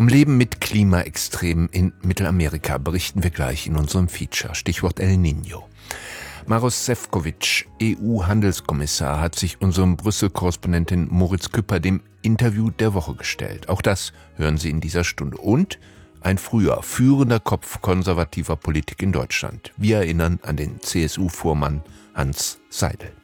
Vom Leben mit Klimaextremen in Mittelamerika berichten wir gleich in unserem Feature. Stichwort El Niño. Maroš Šefčovič, EU-Handelskommissar, hat sich unserem Brüssel-Korrespondentin Moritz Küpper dem Interview der Woche gestellt. Auch das hören Sie in dieser Stunde. Und ein früher führender Kopf konservativer Politik in Deutschland. Wir erinnern an den CSU-Vormann Hanns Seidel.